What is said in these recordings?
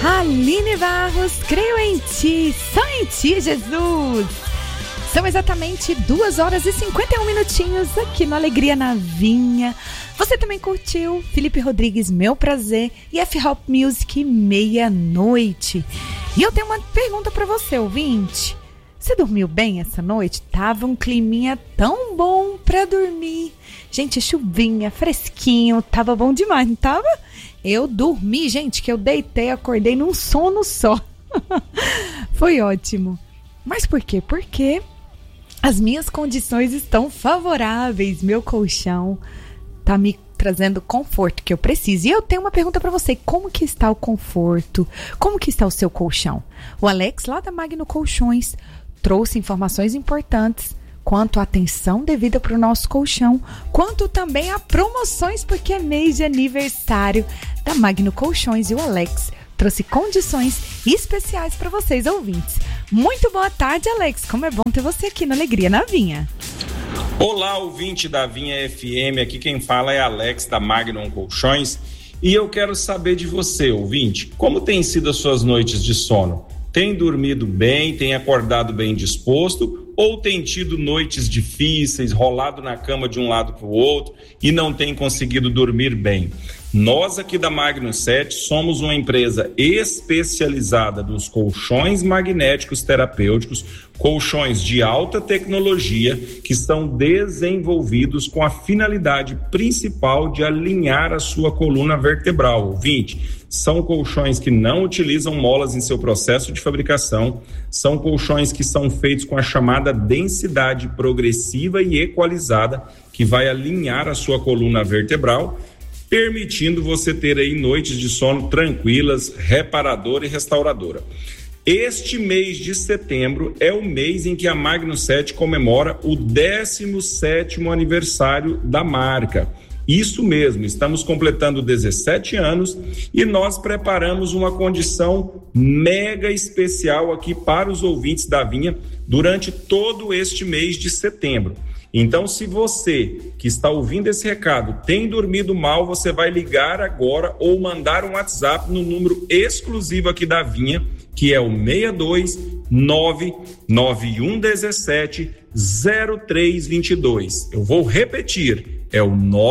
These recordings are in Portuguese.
Aline Barros, creio em ti, só em ti, Jesus. São exatamente 2h51 minutinhos aqui no Alegria na Vinha. Você também curtiu Felipe Rodrigues, Meu Prazer, e F-Hop Music, Meia-Noite. E eu tenho uma pergunta para você, ouvinte. Você dormiu bem essa noite? Tava um climinha tão bom pra dormir. Gente, chuvinha, fresquinho, tava bom demais, não tava? Eu dormi, gente, que eu deitei, acordei num sono só. Foi ótimo. Mas por quê? Porque as minhas condições estão favoráveis. Meu colchão tá me trazendo conforto que eu preciso. E eu tenho uma pergunta para você. Como que está o conforto? Como que está o seu colchão? O Alex, lá da Magno Colchões, trouxe informações importantes quanto à atenção devida para o nosso colchão, quanto também a promoções, porque é mês de aniversário da Magno Colchões, e o Alex trouxe condições especiais para vocês, ouvintes. Muito boa tarde, Alex. Como é bom ter você aqui na Alegria na Vinha. Olá, ouvinte da Vinha FM. Aqui quem fala é Alex da Magno Colchões. E eu quero saber de você, ouvinte, como tem sido as suas noites de sono? Tem dormido bem, tem acordado bem disposto, ou tem tido noites difíceis, rolado na cama de um lado para o outro e não tem conseguido dormir bem? Nós aqui da Magno 7 somos uma empresa especializada nos colchões magnéticos terapêuticos, colchões de alta tecnologia que são desenvolvidos com a finalidade principal de alinhar a sua coluna vertebral, ouvinte. São colchões que não utilizam molas em seu processo de fabricação, são colchões que são feitos com a chamada densidade progressiva e equalizada, que vai alinhar a sua coluna vertebral, permitindo você ter aí noites de sono tranquilas, reparadora e restauradora. Este mês de setembro é o mês em que a Magno 7 comemora o 17º aniversário da marca. Isso mesmo, estamos completando 17 anos e nós preparamos uma condição mega especial aqui para os ouvintes da Vinha durante todo este mês de setembro. Então, se você que está ouvindo esse recado tem dormido mal, você vai ligar agora ou mandar um WhatsApp no número exclusivo aqui da Vinha, que é o 62991170322. Eu vou repetir, é o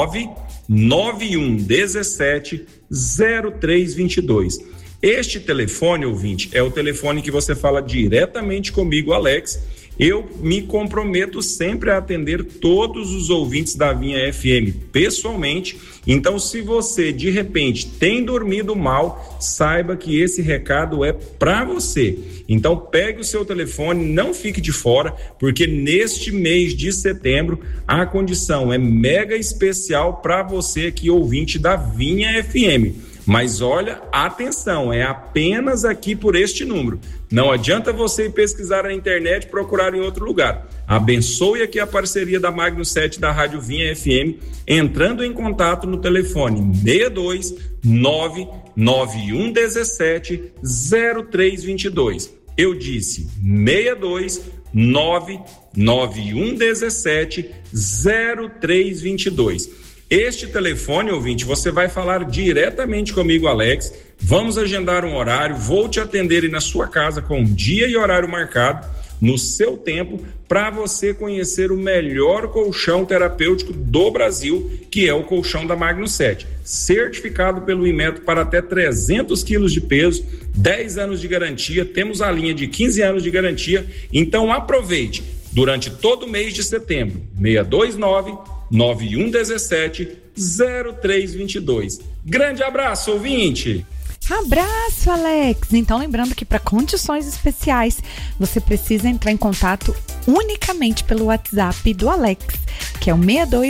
991170322. Este telefone, ouvinte, é o telefone que você fala diretamente comigo, Alex. Eu me comprometo sempre a atender todos os ouvintes da Vinha FM pessoalmente. Então, se você de repente tem dormido mal, saiba que esse recado é para você. Então, pegue o seu telefone, não fique de fora, porque neste mês de setembro a condição é mega especial para você aqui, ouvinte da Vinha FM. Mas olha, atenção, é apenas aqui por este número. Não adianta você ir pesquisar na internet e procurar em outro lugar. Abençoe aqui a parceria da Magno 7 da Rádio Vinha FM, entrando em contato no telefone 62991170322. Eu disse 62991170322. Este telefone, ouvinte, você vai falar diretamente comigo, Alex. Vamos agendar um horário, vou te atender aí na sua casa com dia e horário marcado, no seu tempo, para você conhecer o melhor colchão terapêutico do Brasil, que é o colchão da Magno 7. Certificado pelo Inmetro para até 300 quilos de peso, 10 anos de garantia, temos a linha de 15 anos de garantia. Então aproveite, durante todo o mês de setembro, 62991170322. Grande abraço, ouvinte! Abraço, Alex! Então, lembrando que para condições especiais, você precisa entrar em contato unicamente pelo WhatsApp do Alex, que é o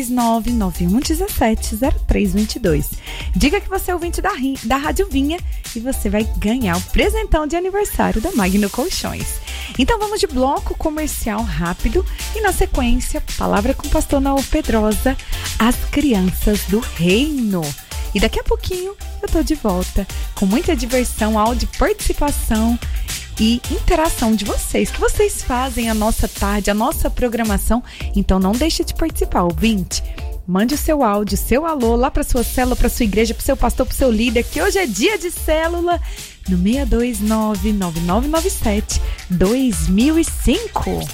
62991170322. Diga que você é ouvinte da Rádio Vinha e você vai ganhar o presentão de aniversário da Magno Colchões. Então, vamos de bloco comercial rápido e, na sequência, palavra com o pastor Naor Pedrosa, as crianças do reino. E daqui a pouquinho eu tô de volta com muita diversão, áudio, participação e interação de vocês, que vocês fazem a nossa tarde, a nossa programação. Então não deixe de participar, ouvinte. Mande o seu áudio, seu alô lá para sua célula, para sua igreja, para seu pastor, para seu líder, que hoje é dia de célula. no 629-9997-2005.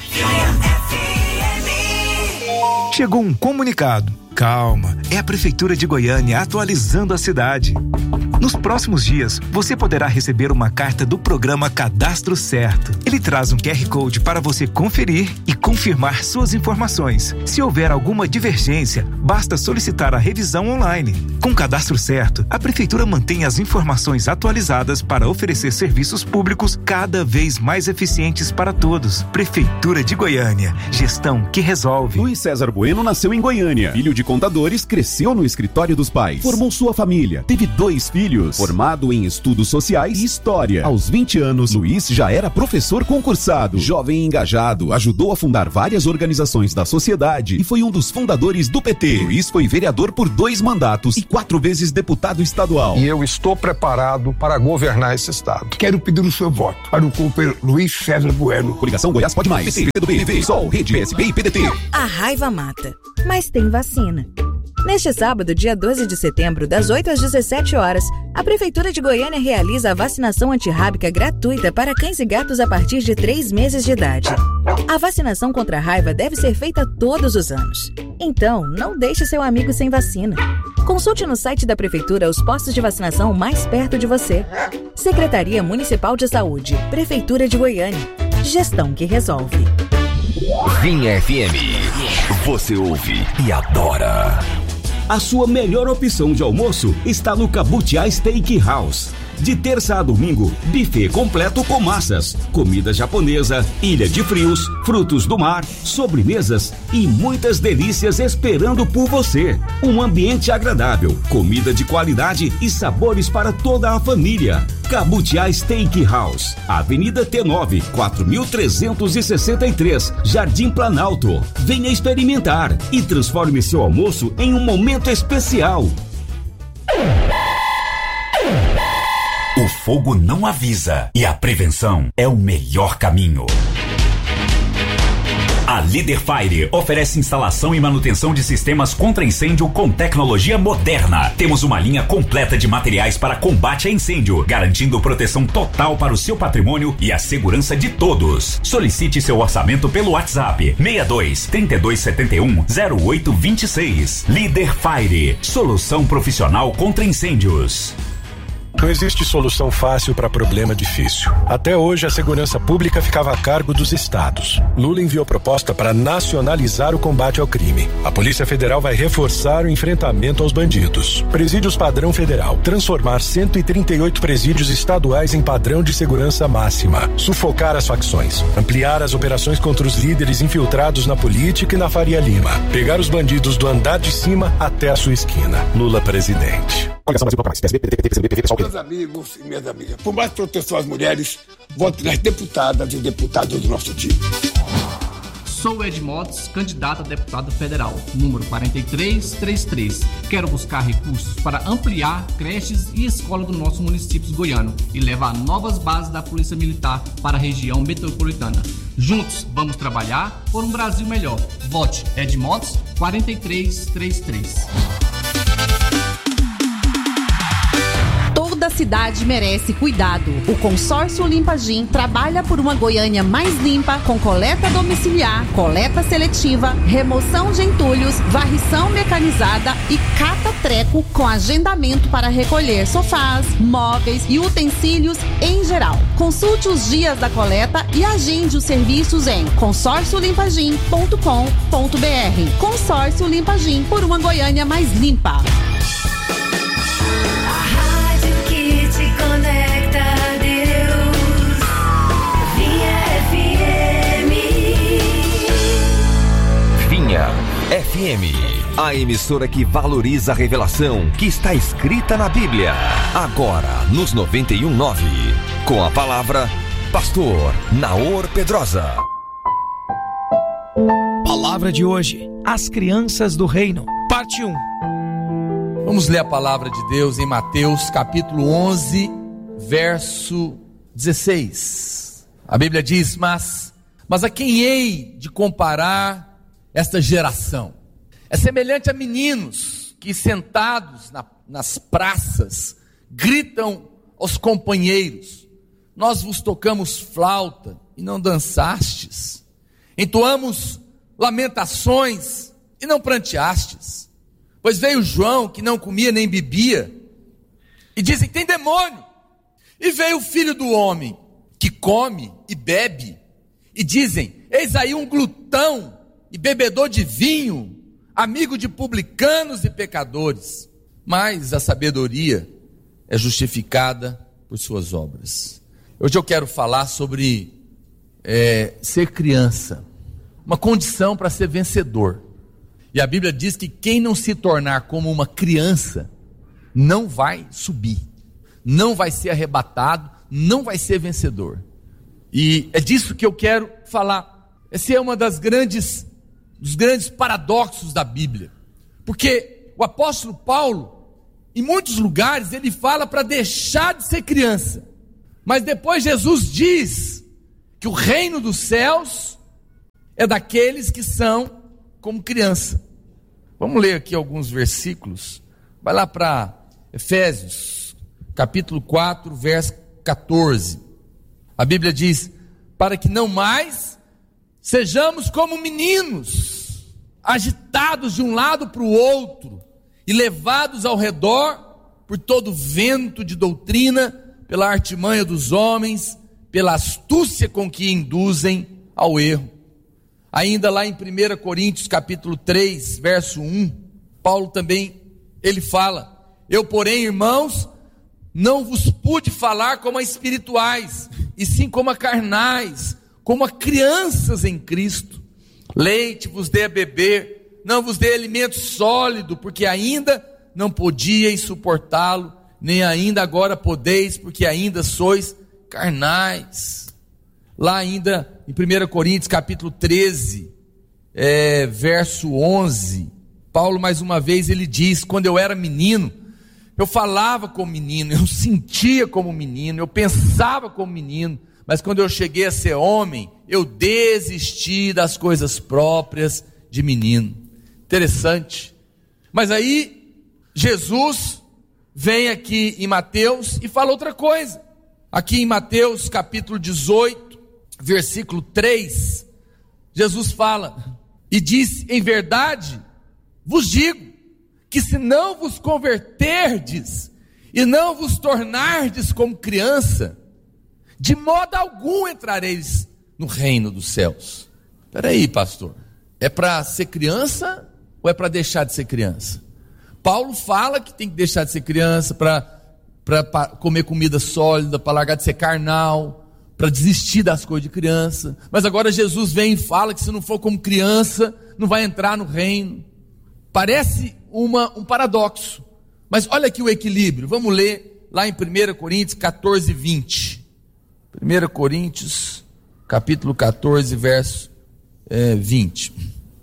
Chegou um comunicado. Calma, é a Prefeitura de Goiânia atualizando a cidade. Nos próximos dias, você poderá receber uma carta do programa Cadastro Certo. Ele traz um QR Code para você conferir e confirmar suas informações. Se houver alguma divergência, basta solicitar a revisão online. Com Cadastro Certo, a Prefeitura mantém as informações atualizadas para oferecer serviços públicos cada vez mais eficientes para todos. Prefeitura de Goiânia, gestão que resolve. Luiz César Bueno nasceu em Goiânia. Filho de contadores, cresceu no escritório dos pais. Formou sua família, teve 2 filhos. Formado em estudos sociais e história. Aos 20 anos, Luiz já era professor concursado. Jovem e engajado, ajudou a fundar várias organizações da sociedade e foi um dos fundadores do PT. Luiz foi vereador por 2 mandatos e 4 vezes deputado estadual. E eu estou preparado para governar esse estado. Quero pedir o seu voto para o companheiro Luiz César Bueno. Coligação Goiás Pode Mais. PT, PCdoB, PV, Sol, Rede, PSB e PDT. A raiva mata, mas tem vacina. Neste sábado, dia 12 de setembro, das 8 às 17 horas, a Prefeitura de Goiânia realiza a vacinação antirrábica gratuita para cães e gatos a partir de 3 meses de idade. A vacinação contra a raiva deve ser feita todos os anos. Então, não deixe seu amigo sem vacina. Consulte no site da Prefeitura os postos de vacinação mais perto de você. Secretaria Municipal de Saúde, Prefeitura de Goiânia. Gestão que resolve. Vinha FM. Você ouve e adora. A sua melhor opção de almoço está no Cabutiá Steakhouse. De terça a domingo, buffet completo com massas, comida japonesa, ilha de frios, frutos do mar, sobremesas e muitas delícias esperando por você. Um ambiente agradável, comida de qualidade e sabores para toda a família. Cabutiá Steakhouse, Avenida T9, 4363, Jardim Planalto. Venha experimentar e transforme seu almoço em um momento especial. O fogo não avisa e a prevenção é o melhor caminho. A Líder Fire oferece instalação e manutenção de sistemas contra incêndio com tecnologia moderna. Temos uma linha completa de materiais para combate a incêndio, garantindo proteção total para o seu patrimônio e a segurança de todos. Solicite seu orçamento pelo WhatsApp 62 3271 0826. Líder Fire, solução profissional contra incêndios. Não existe solução fácil para problema difícil. Até hoje, a segurança pública ficava a cargo dos estados. Lula enviou proposta para nacionalizar o combate ao crime. A Polícia Federal vai reforçar o enfrentamento aos bandidos. Presídios padrão federal. Transformar 138 presídios estaduais em padrão de segurança máxima. Sufocar as facções. Ampliar as operações contra os líderes infiltrados na política e na Faria Lima. Pegar os bandidos do andar de cima até a sua esquina. Lula presidente. Meus amigos e minhas amigas, por mais proteção às mulheres, vote nas deputadas e deputados do nosso time. Sou Ed Motos, candidato a deputado federal, número 4333. Quero buscar recursos para ampliar creches e escolas do nosso município goiano e levar novas bases da Polícia Militar para a região metropolitana. Juntos, vamos trabalhar por um Brasil melhor. Vote Ed Motos, 4333. Toda cidade merece cuidado. O consórcio Limpagim trabalha por uma Goiânia mais limpa, com coleta domiciliar, coleta seletiva, remoção de entulhos, varrição mecanizada e cata-treco com agendamento para recolher sofás, móveis e utensílios em geral. Consulte os dias da coleta e agende os serviços em consórciolimpagim.com.br. Consórcio Limpagim, por uma Goiânia mais limpa. Conecta a Deus, Vinha FM. Vinha FM, a emissora que valoriza a revelação que está escrita na Bíblia. Agora nos 91.9, com a palavra Pastor Naor Pedrosa. Palavra de hoje: as crianças do reino, parte 1. Vamos ler a palavra de Deus em Mateus capítulo 11, verso 16. A Bíblia diz: mas a quem hei de comparar esta geração? É semelhante a meninos que sentados nas praças gritam aos companheiros: nós vos tocamos flauta e não dançastes, entoamos lamentações e não pranteastes. Pois veio João, que não comia nem bebia, e dizem: tem demônio. E veio o Filho do Homem, que come e bebe, e dizem: eis aí um glutão e bebedor de vinho, amigo de publicanos e pecadores. Mas a sabedoria é justificada por suas obras. Hoje eu quero falar sobre ser criança, uma condição para ser vencedor. E a Bíblia diz que quem não se tornar como uma criança não vai subir, não vai ser arrebatado, não vai ser vencedor. E é disso que eu quero falar. Esse é uma dos grandes paradoxos da Bíblia, porque o apóstolo Paulo, em muitos lugares, ele fala para deixar de ser criança, mas depois Jesus diz que o reino dos céus é daqueles que são como criança. Vamos ler aqui alguns versículos. Vai lá para Efésios, capítulo 4, verso 14. A Bíblia diz: para que não mais sejamos como meninos, agitados de um lado para o outro, e levados ao redor por todo vento de doutrina, pela artimanha dos homens, pela astúcia com que induzem ao erro. Ainda lá em 1 Coríntios capítulo 3, verso 1, Paulo também, ele fala: eu, porém, irmãos, não vos pude falar como a espirituais, e sim como a carnais, como a crianças em Cristo. Leite vos dei a beber, não vos dei alimento sólido, porque ainda não podíeis suportá-lo, nem ainda agora podeis, porque ainda sois carnais. Lá ainda em 1 Coríntios capítulo 13, verso 11, Paulo mais uma vez ele diz: quando eu era menino, eu falava como menino, eu sentia como menino, eu pensava como menino, mas quando eu cheguei a ser homem, eu desisti das coisas próprias de menino. Interessante. Mas aí Jesus vem aqui em Mateus e fala outra coisa. Aqui em Mateus capítulo 18, versículo 3, Jesus fala e diz: em verdade vos digo, que se não vos converterdes e não vos tornardes como criança, de modo algum entrareis no reino dos céus. Espera aí, pastor, é para ser criança ou é para deixar de ser criança? Paulo fala que tem que deixar de ser criança para comer comida sólida, para largar de ser carnal, para desistir das coisas de criança. Mas agora Jesus vem e fala que se não for como criança, não vai entrar no reino. Parece um paradoxo, mas olha aqui o equilíbrio. Vamos ler lá em 1 Coríntios 14, 20. 1 Coríntios capítulo 14, verso 20.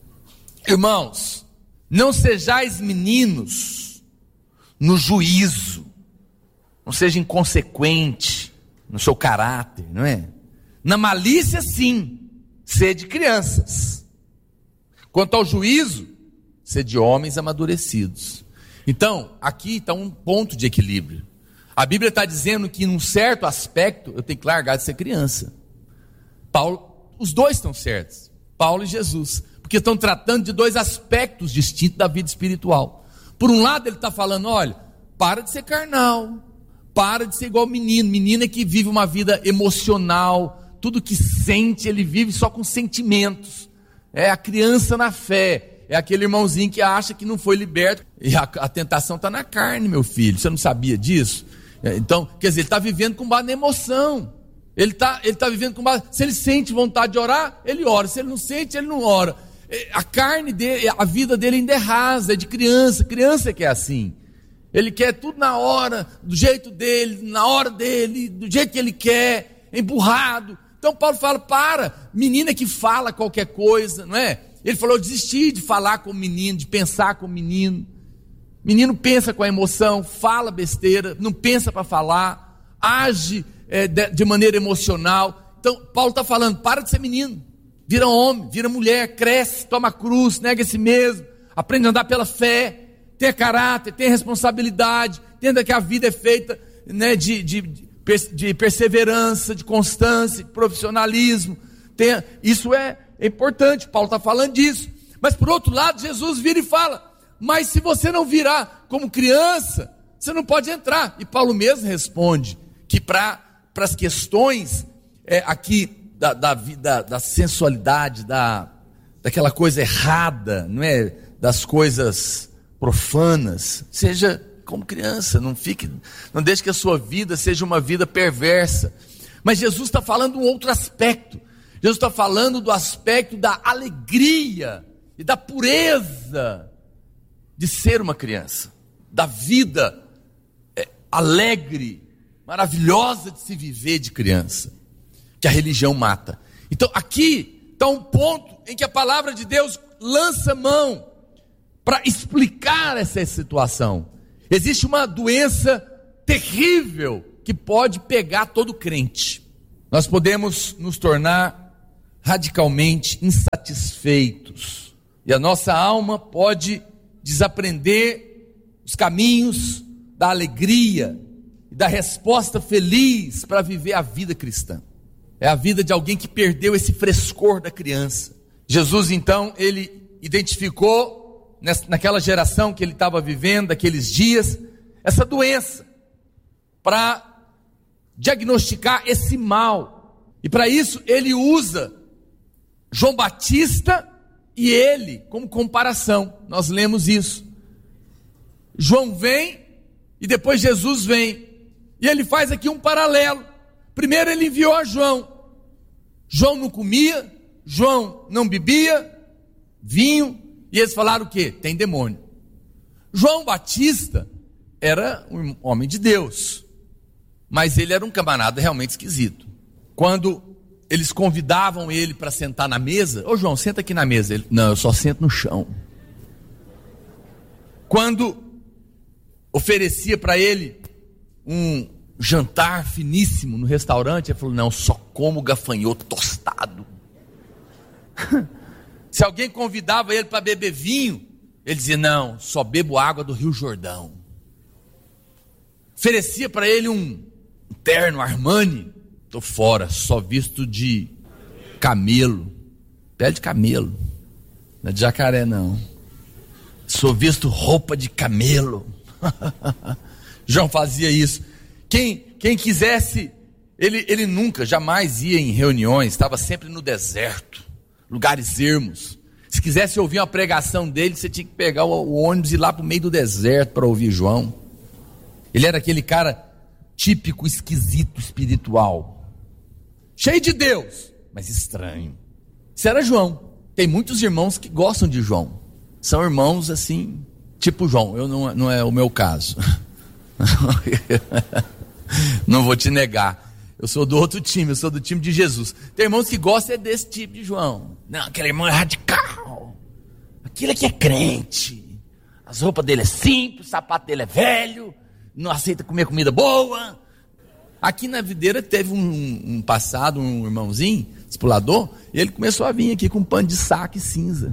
Irmãos, não sejais meninos no juízo, não seja inconsequente no seu caráter, não é? Na malícia, sim, sede crianças. Quanto ao juízo, sede homens amadurecidos. Então, aqui está um ponto de equilíbrio. A Bíblia está dizendo que, num certo aspecto, eu tenho que largar de ser criança. Paulo, os dois estão certos, Paulo e Jesus, porque estão tratando de dois aspectos distintos da vida espiritual. Por um lado, ele está falando: olha, para de ser carnal, para de ser igual menino. Menino é que vive uma vida emocional, tudo que sente, ele vive só com sentimentos. É a criança na fé, é aquele irmãozinho que acha que não foi liberto. E a tentação está na carne, meu filho, você não sabia disso? Então, quer dizer, ele está vivendo com base na emoção. Ele tá vivendo com base, se ele sente vontade de orar, ele ora, se ele não sente, ele não ora. A carne dele, a vida dele ainda é rasa, é de criança. Criança que é assim, ele quer tudo na hora, do jeito dele, na hora dele, do jeito que ele quer, empurrado. Então Paulo fala: para, menina que fala qualquer coisa, não é? Ele falou: eu desisti de falar como menino, de pensar como menino. Menino pensa com a emoção, fala besteira, não pensa para falar, age de maneira emocional. Então Paulo está falando: para de ser menino, vira homem, vira mulher, cresce, toma cruz, nega a si mesmo, aprende a andar pela fé, tenha caráter, tenha responsabilidade, entenda que a vida é feita né, de perseverança, de constância, de profissionalismo. Isso é importante, Paulo está falando disso. Mas por outro lado, Jesus vira e fala: mas se você não virar como criança, você não pode entrar. E Paulo mesmo responde que para as questões aqui da sensualidade, daquela coisa errada, não é? Das coisas profanas, seja como criança, não deixe que a sua vida seja uma vida perversa. Mas Jesus está falando de um outro aspecto. Jesus está falando do aspecto da alegria e da pureza de ser uma criança, da vida alegre, maravilhosa de se viver de criança, que a religião mata. Então aqui está um ponto em que a palavra de Deus lança mão para explicar essa situação. Existe uma doença terrível que pode pegar todo crente. Nós podemos nos tornar radicalmente insatisfeitos, e a nossa alma pode desaprender os caminhos da alegria e da resposta feliz para viver a vida cristã. É a vida de alguém que perdeu esse frescor da criança. Jesus então, ele identificou naquela geração que ele estava vivendo, daqueles dias, essa doença, para diagnosticar esse mal. E para isso ele usa João Batista e ele como comparação. Nós lemos isso. João vem e depois Jesus vem, e ele faz aqui um paralelo. Primeiro ele enviou a João. João não comia, João não bebia vinho, e eles falaram o quê? Tem demônio. João Batista era um homem de Deus, mas ele era um camarada realmente esquisito. Quando eles convidavam ele para sentar na mesa: ô João, senta aqui na mesa. Ele: não, eu só sento no chão. Quando oferecia para ele um jantar finíssimo no restaurante, ele falou: não, só como gafanhoto tostado. Se alguém convidava ele para beber vinho, ele dizia: não, só bebo água do Rio Jordão. Oferecia para ele um terno Armani: tô fora, só visto de camelo, pele de camelo, não é de jacaré não, sou visto roupa de camelo. João fazia isso. Quem quisesse, ele nunca, jamais ia em reuniões, estava sempre no deserto, lugares ermos. Se quisesse ouvir uma pregação dele, você tinha que pegar o ônibus e ir lá para o meio do deserto para ouvir João. Ele era aquele cara típico, esquisito, espiritual, cheio de Deus, mas estranho. Isso era João. Tem muitos irmãos que gostam de João, são irmãos assim, tipo João. Eu não é o meu caso. Não vou te negar, eu sou do outro time, eu sou do time de Jesus. Tem irmãos que gostam desse tipo de João. Não, aquele irmão é radical, aquele aqui é crente, as roupas dele é simples, o sapato dele é velho, não aceita comer comida boa. Aqui na videira teve um passado, um irmãozinho, discipulador, e ele começou a vir aqui com um pano de saco cinza.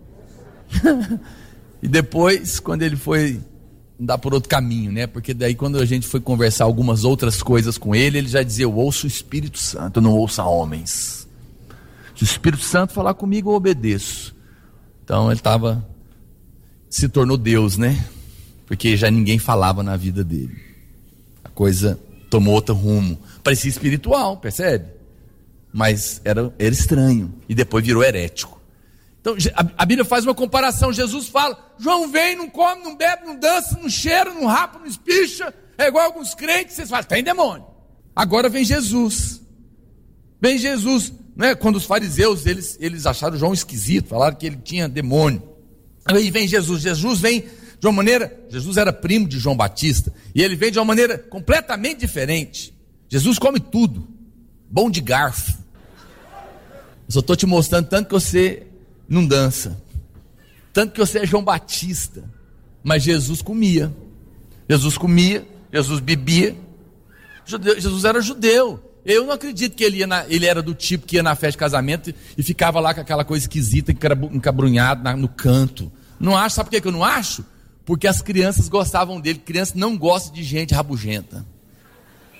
E depois, quando ele foi andar por outro caminho, né? Porque daí quando a gente foi conversar algumas outras coisas com ele, ele já dizia: eu ouço o Espírito Santo, eu não ouço a homens. Se o Espírito Santo falar comigo, eu obedeço. Então ele se tornou Deus, né? Porque já ninguém falava na vida dele. A coisa tomou outro rumo. Parecia espiritual, percebe? Mas era estranho. E depois virou herético. Então a Bíblia faz uma comparação. Jesus fala: João vem, não come, não bebe, não dança, não cheira, não rapa, não espicha. É igual alguns crentes. Vocês falam: tem demônio. Agora vem Jesus. Vem Jesus, né? Quando os fariseus eles acharam João esquisito, falaram que ele tinha demônio. Aí vem Jesus. Jesus vem de uma maneira, Jesus era primo de João Batista, e ele vem de uma maneira completamente diferente. Jesus come tudo, bom de garfo. Eu só estou te mostrando tanto que você não dança, tanto que você é João Batista. Mas Jesus comia, Jesus bebia. Jesus era judeu. Eu não acredito que ele era do tipo que ia na festa de casamento e ficava lá com aquela coisa esquisita, encabrunhado no canto. Não acho. Sabe por que eu não acho? Porque as crianças gostavam dele. Criança não gosta de gente rabugenta.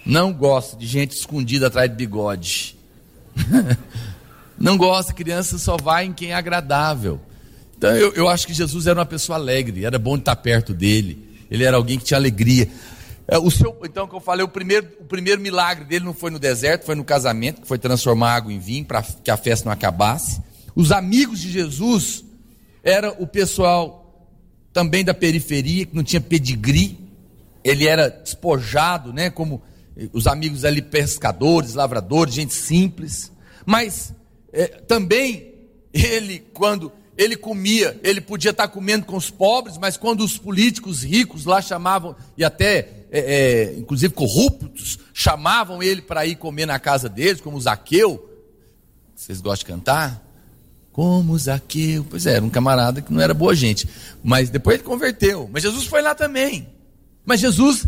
Não gosto de gente escondida atrás de bigode. Não gosto, criança só vai em quem é agradável. Então eu acho que Jesus era uma pessoa alegre, era bom de estar perto dele. Ele era alguém que tinha alegria. Então, que eu falei, o primeiro milagre dele não foi no deserto, foi no casamento, que foi transformar água em vinho para que a festa não acabasse. Os amigos de Jesus era o pessoal também da periferia, que não tinha pedigree. Ele era despojado, né, como os amigos ali, pescadores, lavradores, gente simples. Mas também ele, quando ele comia, ele podia estar comendo com os pobres, mas quando os políticos ricos lá chamavam, e até inclusive corruptos, chamavam ele para ir comer na casa deles, como Zaqueu. Vocês gostam de cantar? Como Zaqueu. Pois é, era um camarada que não era boa gente, mas depois ele converteu. Mas Jesus foi lá também. Mas Jesus,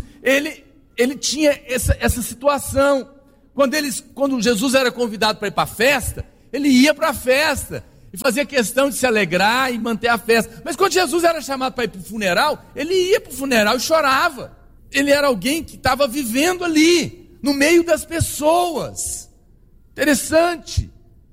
ele tinha essa situação. Quando Jesus era convidado para ir para a festa, ele ia para a festa e fazia questão de se alegrar e manter a festa. Mas quando Jesus era chamado para ir para o funeral, ele ia para o funeral e chorava. Ele era alguém que estava vivendo ali, no meio das pessoas. Interessante.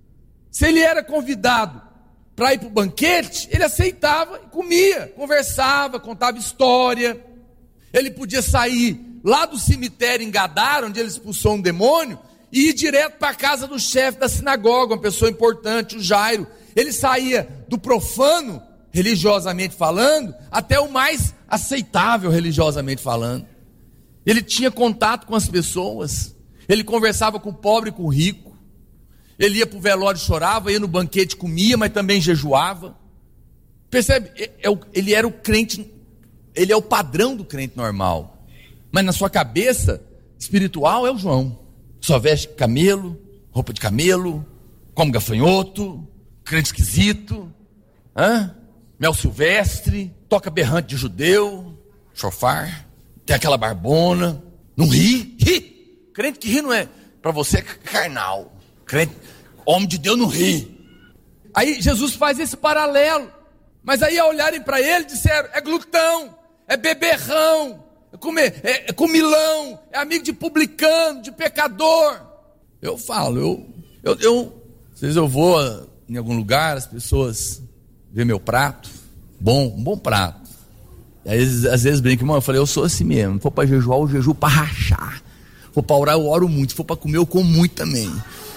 Se ele era convidado para ir para o banquete, ele aceitava e comia, conversava, contava história. Ele podia sair lá do cemitério em Gadara, onde ele expulsou um demônio, e ir direto para a casa do chefe da sinagoga, uma pessoa importante, o Jairo. Ele saía do profano, religiosamente falando, até o mais aceitável, religiosamente falando. Ele tinha contato com as pessoas, ele conversava com o pobre e com o rico, ele ia para o velório e chorava, ia no banquete, comia, mas também jejuava. Percebe? Ele era o crente, ele é o padrão do crente normal, mas na sua cabeça espiritual é o João. Só veste camelo, roupa de camelo, come gafanhoto, crente esquisito, mel silvestre, toca berrante de judeu, chofar, tem aquela barbona, não ri. Crente que ri não é, para você é carnal. Crente, homem de Deus não ri. Aí Jesus faz esse paralelo, mas aí ao olharem para ele disseram, é glutão, é beberrão, é comilão, é amigo de publicano, de pecador. Eu falo, às vezes eu vou em algum lugar, as pessoas vê meu prato, um bom prato. Aí, às vezes brinco, irmão, eu falei, eu sou assim mesmo. Se for para jejuar, eu jejuo para rachar. Se for para orar, eu oro muito. Se for para comer, eu como muito também.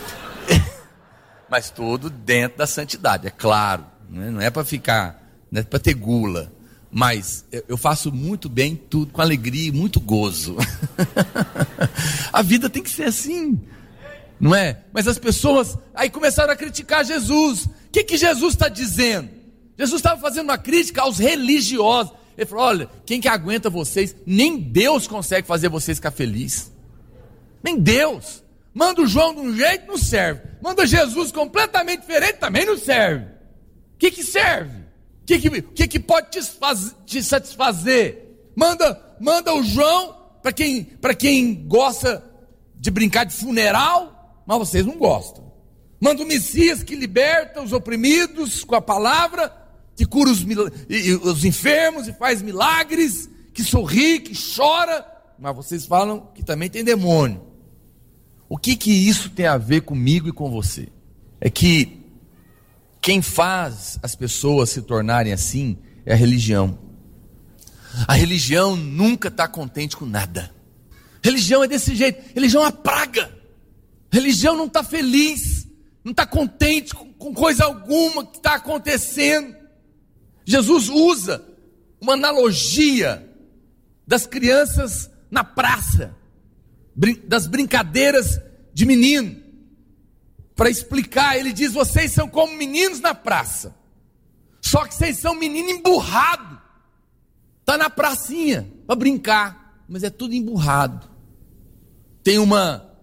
Mas tudo dentro da santidade, é claro. Não é para ficar, não é para ter gula. Mas eu faço muito bem tudo com alegria e muito gozo. A vida tem que ser assim, não é? Mas as pessoas aí começaram a criticar Jesus. O que Jesus está dizendo? Jesus estava fazendo uma crítica aos religiosos. Ele falou, olha, quem que aguenta vocês? Nem Deus consegue fazer vocês ficar felizes. Nem Deus. Manda o João de um jeito, não serve. Manda Jesus completamente diferente, também não serve. O que serve? O que pode te satisfazer? Manda o João para quem gosta de brincar de funeral, mas vocês não gostam. Manda o Messias que liberta os oprimidos com a palavra, que cura os enfermos e faz milagres, que sorri, que chora, mas vocês falam que também tem demônio. O que isso tem a ver comigo e com você? É que quem faz as pessoas se tornarem assim é a religião. A religião nunca está contente com nada. Religião é desse jeito, religião é uma praga. Religião não está feliz, não está contente com coisa alguma que está acontecendo. Jesus usa uma analogia das crianças na praça, das brincadeiras de menino, para explicar. Ele diz, vocês são como meninos na praça, só que vocês são menino emburrado, está na pracinha para brincar, mas é tudo emburrado, tem um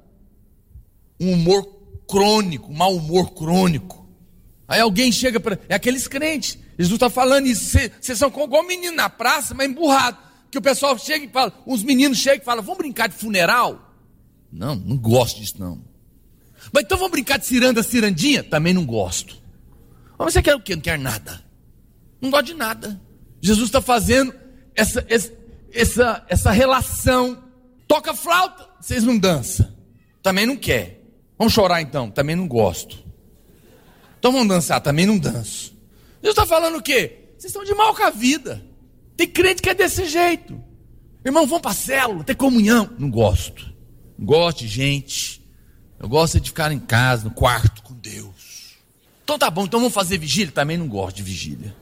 humor crônico, um mau humor crônico. Aí alguém chega para... É aqueles crentes. Jesus está falando isso. Vocês são igual menino na praça, mas emburrado. Que o pessoal chega e fala... Os meninos chegam e falam... Vamos brincar de funeral? Não gosto disso não. Mas então vamos brincar de cirandinha? Também não gosto. Mas você quer o quê? Não quer nada. Não gosto de nada. Jesus está fazendo essa relação. Toca flauta, vocês não dançam. Também não quer. Vamos chorar então? Também não gosto. Então vamos dançar? Também não danço. Deus está falando o quê? Vocês estão de mal com a vida. Tem crente que é desse jeito. Irmão, vamos para a célula, ter comunhão. Não gosto. Não gosto de gente. Eu gosto de ficar em casa, no quarto com Deus. Então tá bom, então vamos fazer vigília? Também não gosto de vigília.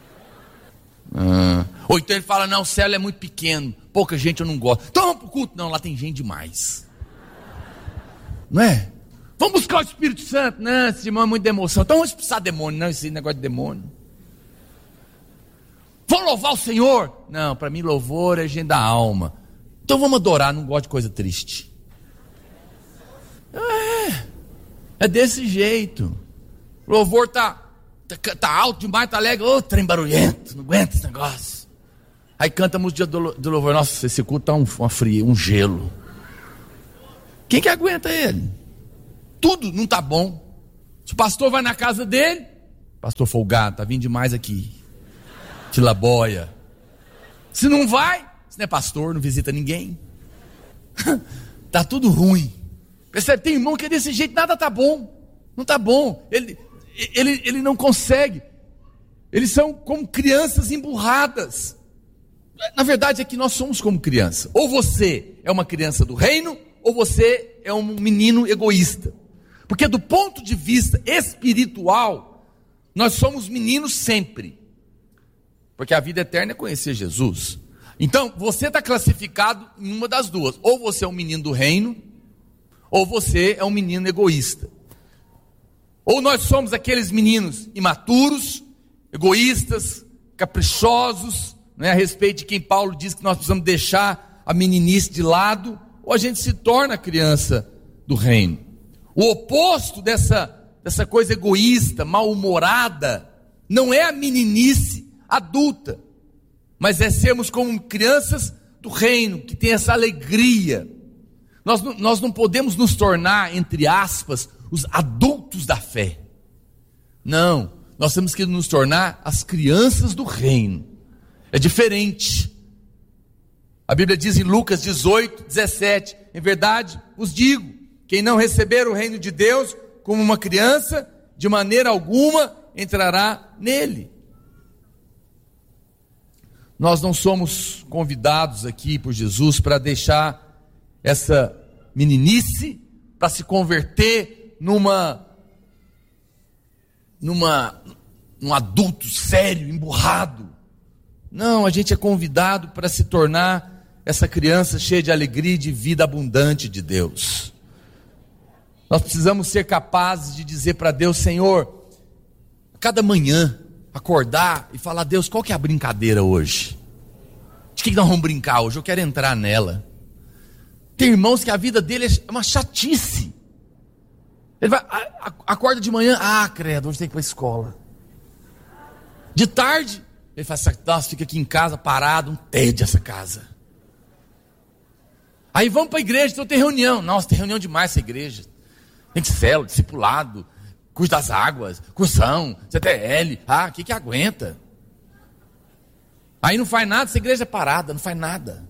Ou então ele fala, não, o céu é muito pequeno, pouca gente eu não gosto. Então vamos pro culto? Não, lá tem gente demais. Não é? Vamos buscar o Espírito Santo? Não, esse irmão é muito de emoção. Então vamos expulsar demônio. Não, esse negócio de demônio. Vamos louvar o Senhor? Não, para mim louvor é gente da alma. Então vamos adorar, não gosto de coisa triste. É desse jeito. Louvor tá alto demais, tá alegre. Ô, trem barulhento, não aguenta esse negócio. Aí canta a música do louvor. Nossa, esse culto tá um gelo. Quem que aguenta ele? Tudo não tá bom. Se o pastor vai na casa dele, pastor folgado, tá vindo demais aqui. Tilaboia. Se não vai, se não é pastor, não visita ninguém. Tá tudo ruim. Percebe? Tem irmão que é desse jeito, nada tá bom. Não tá bom. Ele não consegue. Eles são como crianças emburradas. Na verdade é que nós somos como criança. Ou você é uma criança do reino, ou você é um menino egoísta. Porque do ponto de vista espiritual, nós somos meninos sempre. Porque a vida eterna é conhecer Jesus. Então, você está classificado em uma das duas. Ou você é um menino do reino, ou você é um menino egoísta. Ou nós somos aqueles meninos imaturos, egoístas, caprichosos, né, a respeito de quem Paulo diz que nós precisamos deixar a meninice de lado, ou a gente se torna criança do reino. O oposto dessa coisa egoísta, mal-humorada, não é a meninice adulta, mas é sermos como crianças do reino, que tem essa alegria. Nós não podemos nos tornar, entre aspas, os adultos da fé. Não, nós temos que nos tornar as crianças do reino. É diferente. A Bíblia diz em Lucas 18, 17, em verdade vos digo, quem não receber o reino de Deus como uma criança, de maneira alguma entrará nele. Nós não somos convidados aqui por Jesus para deixar essa meninice para se converter num adulto sério, emburrado. Não, a gente é convidado para se tornar essa criança cheia de alegria e de vida abundante de Deus. Nós precisamos ser capazes de dizer para Deus, Senhor, a cada manhã, acordar e falar, Deus, qual que é a brincadeira hoje? De que nós vamos brincar hoje? Eu quero entrar nela. Tem irmãos que a vida dele é uma chatice. Ele vai, acorda de manhã, credo, hoje tem que ir para a escola. De tarde, ele fala assim, nossa, fica aqui em casa parado, um tédio essa casa. Aí vamos para a igreja, então tem reunião. Nossa, tem reunião demais essa igreja. Tem célula, discipulado, curso das águas, cursão, CTL. O que aguenta? Aí não faz nada, essa igreja é parada, não faz nada.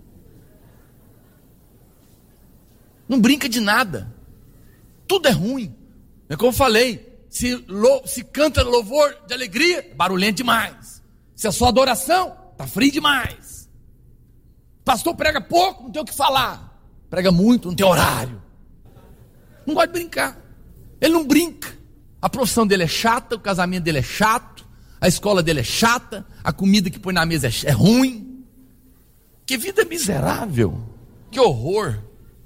Não brinca de nada. Tudo é ruim. É como eu falei, se canta louvor de alegria, barulhento demais. Se é só adoração, tá frio demais. Pastor prega pouco, não tem o que falar. Prega muito, não tem horário. Não gosta de brincar. Ele não brinca. A profissão dele é chata, o casamento dele é chato, a escola dele é chata, a comida que põe na mesa é ruim. Que vida miserável. Que horror.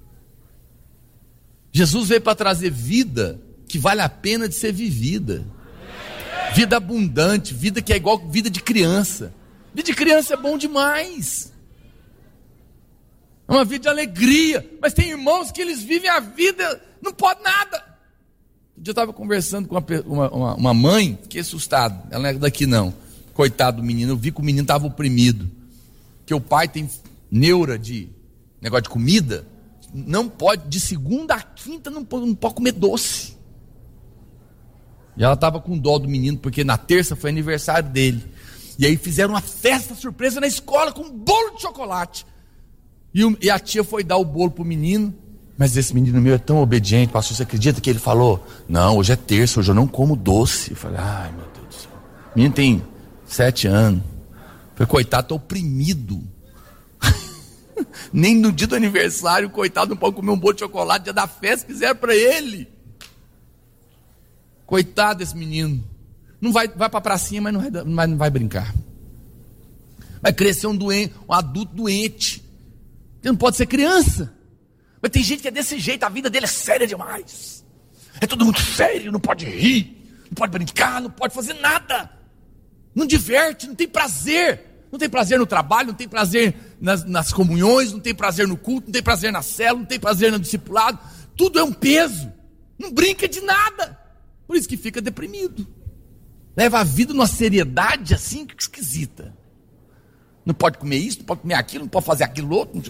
Jesus veio para trazer vida que vale a pena de ser vivida. Vida abundante, vida que é igual vida de criança. Vida de criança é bom demais. É uma vida de alegria. Mas tem irmãos que eles vivem a vida, não pode nada. Um dia eu estava conversando com uma mãe, fiquei assustado. Ela não é daqui não. Coitado do menino, eu vi que o menino estava oprimido. Que o pai tem neura de negócio de comida. Não pode, de segunda a quinta, não pode comer doce. E ela estava com dó do menino, porque na terça foi aniversário dele. E aí fizeram uma festa surpresa na escola com um bolo de chocolate. E a tia foi dar o bolo pro menino. Mas esse menino meu é tão obediente, pastor, você acredita que ele falou? Não, hoje é terça, hoje eu não como doce. Eu falei, ai meu Deus do céu. O menino tem 7 anos. Eu falei, coitado, tô oprimido. Nem no dia do aniversário, coitado, não pode comer um bolo de chocolate, dia da festa, fizeram para ele. Coitado desse menino. Não vai pra pracinha, mas não vai brincar. Vai crescer um adulto doente. Ele não pode ser criança. Mas tem gente que é desse jeito, a vida dele é séria demais. É tudo muito sério, não pode rir, não pode brincar, não pode fazer nada. Não diverte, não tem prazer. Não tem prazer no trabalho, não tem prazer nas comunhões, não tem prazer no culto, não tem prazer na célula, não tem prazer no discipulado. Tudo é um peso. Não brinca de nada. Por isso que fica deprimido. Leva a vida numa seriedade assim esquisita. Não pode comer isso, não pode comer aquilo, não pode fazer aquilo outro.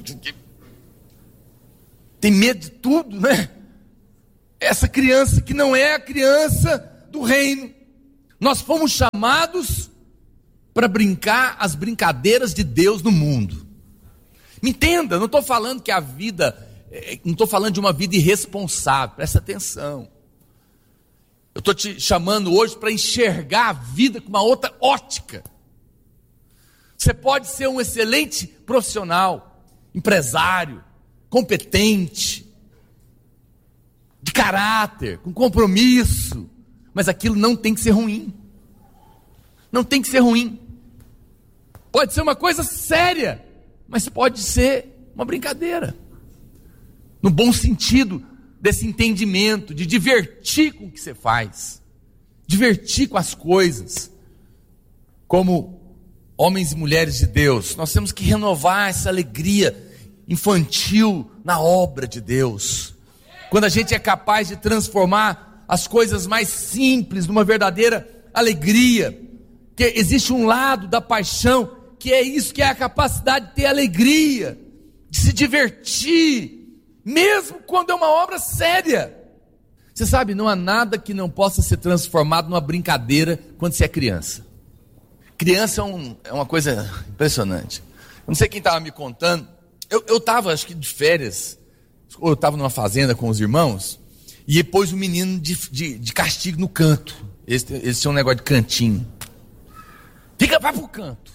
Tem medo de tudo, né? Essa criança que não é a criança do reino. Nós fomos chamados para brincar as brincadeiras de Deus no mundo. Me entenda, não estou falando que a vida, não estou falando de uma vida irresponsável, presta atenção. Eu estou te chamando hoje para enxergar a vida com uma outra ótica. Você pode ser um excelente profissional, empresário, competente, de caráter, com compromisso, mas aquilo não tem que ser ruim. Não tem que ser ruim. Pode ser uma coisa séria, mas pode ser uma brincadeira. No bom sentido desse entendimento, de divertir com o que você faz, divertir com as coisas. Como homens e mulheres de Deus, nós temos que renovar essa alegria infantil na obra de Deus. Quando a gente é capaz de transformar as coisas mais simples numa verdadeira alegria, que existe um lado da paixão, que é isso, que é a capacidade de ter alegria, de se divertir, mesmo quando é uma obra séria. Você sabe, não há nada que não possa ser transformado numa brincadeira quando você é criança. Criança é uma coisa impressionante. Eu não sei quem estava me contando, eu estava, acho que de férias, ou eu estava numa fazenda com os irmãos, e pôs o menino de castigo no canto. Eles tinham um negócio de cantinho. Vai pro canto.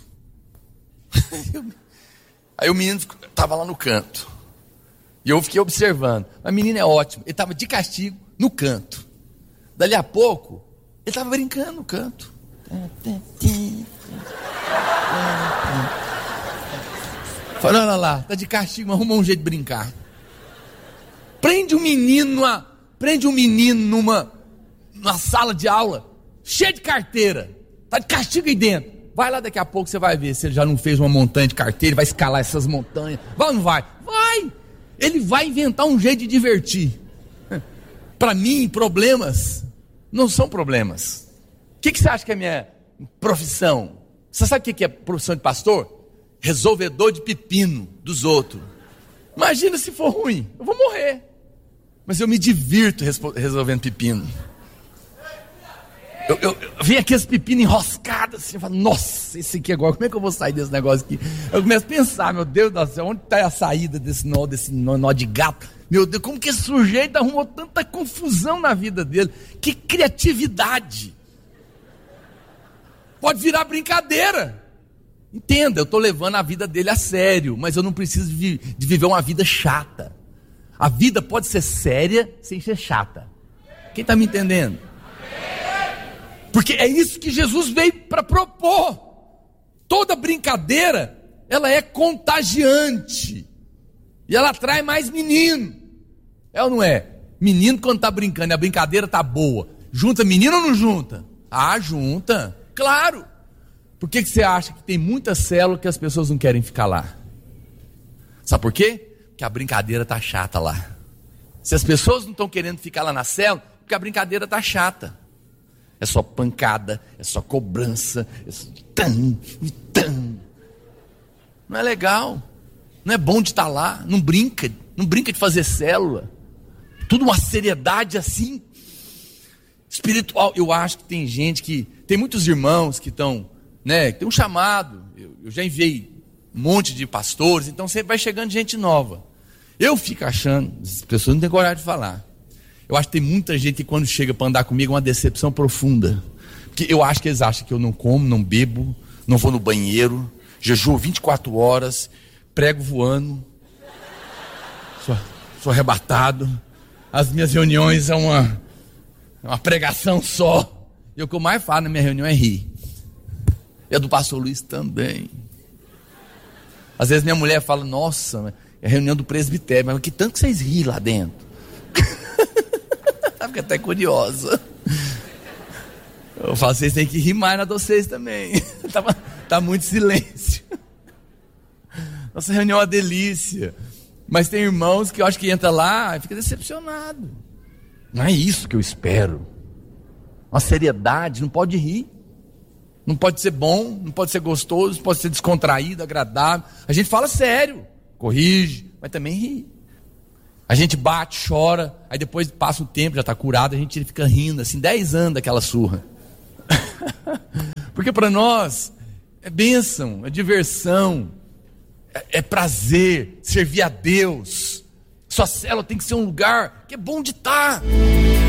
Aí o menino estava lá no canto. E eu fiquei observando. A menina é ótima. Ele estava de castigo no canto. Dali a pouco, ele estava brincando no canto. Falei, olha lá, está de castigo, mas arruma um jeito de brincar. Prende um menino numa sala de aula, cheia de carteira. Está de castigo aí dentro. Vai lá daqui a pouco, você vai ver se ele já não fez uma montanha de carteira, ele vai escalar essas montanhas. Vai ou não vai? Vai! Ele vai inventar um jeito de divertir. Para mim, problemas não são problemas. O que você acha que é a minha profissão? Você sabe o que é a profissão de pastor? Resolvedor de pepino dos outros. Imagina se for ruim, eu vou morrer. Mas eu me divirto resolvendo pepino. Eu venho aqui as pepinas enroscadas assim, eu falo, nossa, esse aqui agora, como é que eu vou sair desse negócio aqui? Eu começo a pensar, meu Deus do céu, onde está a saída desse nó de gato? Meu Deus, como que esse sujeito arrumou tanta confusão na vida dele? Que criatividade! Pode virar brincadeira. Entenda, eu estou levando a vida dele a sério, mas eu não preciso de viver uma vida chata. A vida pode ser séria sem ser chata. Quem está me entendendo? Porque é isso que Jesus veio para propor. Toda brincadeira, ela é contagiante. E ela atrai mais menino. É ou não é? Menino quando está brincando, a brincadeira está boa. Junta menino ou não junta? Ah, junta. Claro. Por que você acha que tem muita célula que as pessoas não querem ficar lá? Sabe por quê? Porque a brincadeira está chata lá. Se as pessoas não estão querendo ficar lá na célula, porque a brincadeira está chata. É só pancada, é só cobrança, é só Não é legal, não é bom de estar lá, não brinca de fazer célula. Tudo uma seriedade assim, espiritual. Eu acho que tem muitos irmãos que estão, né, que tem um chamado. Eu já enviei um monte de pastores, então sempre vai chegando gente nova. Eu fico achando, as pessoas não têm coragem de falar. Eu acho que tem muita gente que quando chega para andar comigo é uma decepção profunda. Porque eu acho que eles acham que eu não como, não bebo, não vou no banheiro, jejuo 24 horas, prego voando, sou arrebatado. As minhas reuniões são uma pregação só. E o que eu mais falo na minha reunião é rir. E a do pastor Luiz também. Às vezes minha mulher fala, nossa, é a reunião do presbitério, mas que tanto que vocês riem lá dentro? Fica até curiosa. Eu falo, vocês têm que rir mais na de vocês também. Tá muito silêncio. Nossa reunião é uma delícia. Mas tem irmãos que eu acho que entra lá e fica decepcionado. Não é isso que eu espero. Uma seriedade, não pode rir. Não pode ser bom, não pode ser gostoso, não pode ser descontraído, agradável. A gente fala sério, corrige, mas também ri. A gente bate, chora, aí depois passa o tempo, já está curado, a gente fica rindo, assim, 10 anos daquela surra. Porque para nós é bênção, é diversão, é prazer, servir a Deus. Sua célula tem que ser um lugar que é bom de estar.